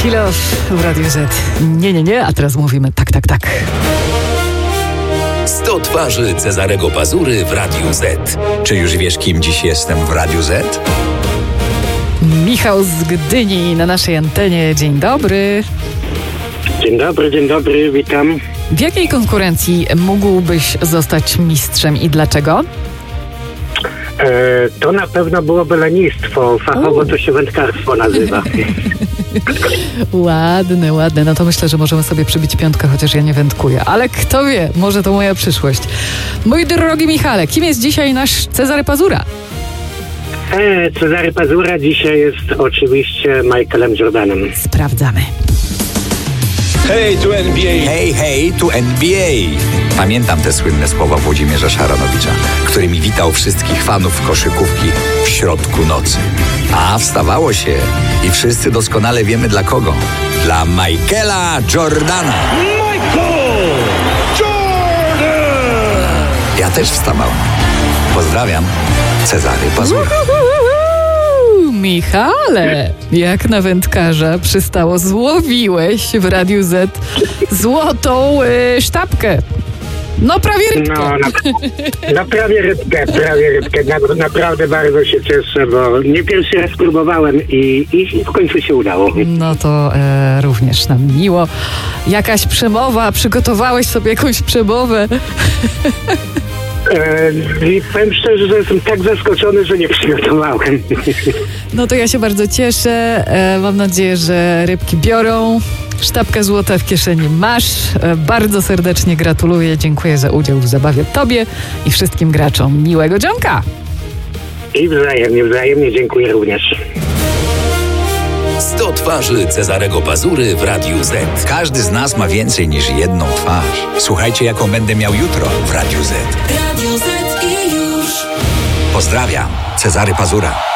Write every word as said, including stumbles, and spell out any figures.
Kilof w Radiu Z. Nie, nie, nie, a teraz mówimy tak, tak, tak. sto twarzy Cezarego Pazury w Radiu Z. Czy już wiesz, kim dziś jestem w Radiu Z? Michał z Gdyni na naszej antenie. Dzień dobry. Dzień dobry, dzień dobry, witam. W jakiej konkurencji mógłbyś zostać mistrzem i dlaczego? E, to na pewno byłoby lenistwo. Fachowo to się wędkarstwo nazywa. Ładne, ładne. No to myślę, że możemy sobie przybić piątkę, chociaż ja nie wędkuję. Ale kto wie, może to moja przyszłość. Mój drogi Michale, kim jest dzisiaj nasz Cezary Pazura? E, Cezary Pazura dzisiaj jest oczywiście Michaelem Jordanem. Sprawdzamy. Hej, tu N B A. Hej, hej, tu N B A. Pamiętam te słynne słowa Włodzimierza Szaranowicza, którymi witał wszystkich fanów koszykówki w środku nocy. A wstawało się i wszyscy doskonale wiemy dla kogo. Dla Michaela Jordana. Michael Jordan! Ja też wstawałem. Pozdrawiam, Cezary Pazura. Michale, jak na wędkarza przystało, złowiłeś w Radiu Z złotą y, sztabkę. No prawie rybkę. No, na, na prawie rybkę, prawie rybkę. Na, naprawdę bardzo się cieszę, bo nie pierwszy raz próbowałem i, i w końcu się udało. No to e, również nam miło. Jakaś przemowa, przygotowałeś sobie jakąś przemowę? E, I powiem szczerze, że jestem tak zaskoczony, że nie przygotowałem. No to ja się bardzo cieszę. E, mam nadzieję, że rybki biorą. Sztabkę złota w kieszeni masz. E, bardzo serdecznie gratuluję. Dziękuję za udział w zabawie tobie i wszystkim graczom. Miłego dzionka! I wzajemnie, wzajemnie dziękuję również. sto twarzy Cezarego Pazury w Radiu Z. Każdy z nas ma więcej niż jedną twarz. Słuchajcie, jaką będę miał jutro w Radiu Z. Radio Z i już. Pozdrawiam, Cezary Pazura.